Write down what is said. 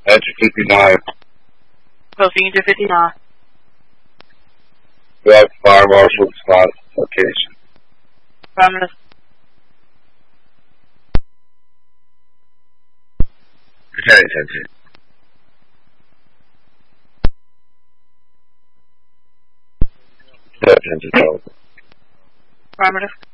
Enter 59. Proceeding to 59. We have fire marshal spot location. Affirmative. Okay, attention. Attention. Affirmative.